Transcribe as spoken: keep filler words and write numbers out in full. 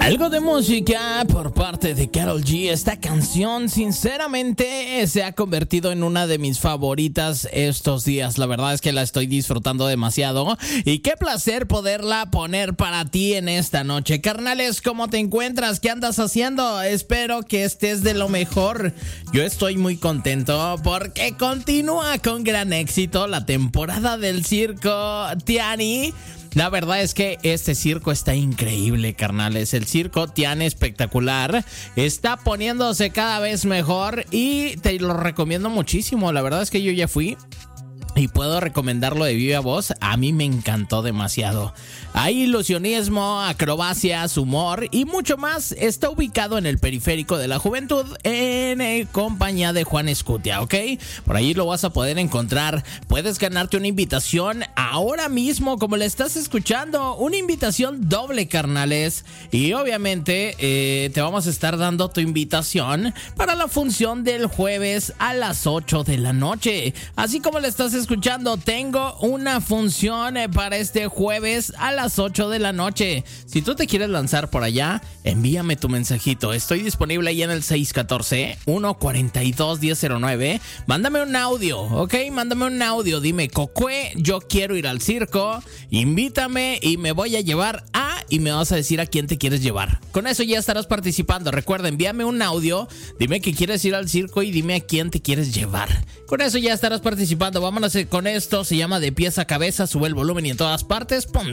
Algo de música por parte de Karol G. Esta canción, sinceramente, se ha convertido en una de mis favoritas estos días. La verdad es que la estoy disfrutando demasiado. Y qué placer poderla poner para ti en esta noche. Carnales, ¿cómo te encuentras? ¿Qué andas haciendo? Espero que estés de lo mejor. Yo estoy muy contento porque continúa con gran éxito la temporada del circo Tiani. La verdad es que este circo está increíble, carnales. El circo Tiani espectacular. Está poniéndose cada vez mejor y te lo recomiendo muchísimo. La verdad es que yo ya fui y puedo recomendarlo de viva voz. A mí me encantó demasiado. Hay ilusionismo, acrobacias, humor y mucho más. Está ubicado en el periférico de la juventud en eh, compañía de Juan Escutia, ¿ok? Por ahí lo vas a poder encontrar. Puedes ganarte una invitación ahora mismo, como le estás escuchando. Una invitación doble, carnales. Y obviamente eh, te vamos a estar dando tu invitación para la función del jueves a las ocho de la noche. Así como le estás escuchando, tengo una función eh, para este jueves a las ocho de la noche. Si tú te quieres lanzar por allá, envíame tu mensajito. Estoy disponible ahí en el seis uno cuatro, uno cuatro dos, uno cero cero nueve. Mándame un audio, ¿ok? Mándame un audio. Dime, Cocue, yo quiero ir al circo. Invítame y me voy a llevar a... Y me vas a decir a quién te quieres llevar. Con eso ya estarás participando. Recuerda, envíame un audio. Dime que quieres ir al circo y dime a quién te quieres llevar. Con eso ya estarás participando. Vámonos con esto. Se llama De Pies a Cabeza. Sube el volumen y en todas partes. ¡Pum!